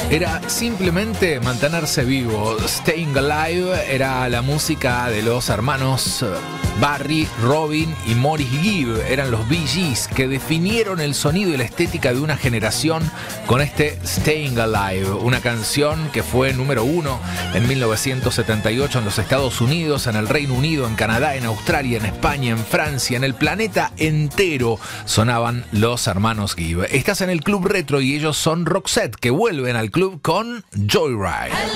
era simplemente mantenerse vivo. Staying Alive era la música de los hermanos Barry, Robin y Maurice Gibb. Eran los Bee Gees que definieron el sonido y la estética de una generación con este Staying Alive, una canción que fue número 1 en 1978 en los Estados Unidos, en el Reino Unido, en Canadá, en Australia, en España, en Francia, en el planeta entero sonaban los hermanos Gibb. Estás en el Club Retro y ellos son Roxette, que vuelven al club con Joyride.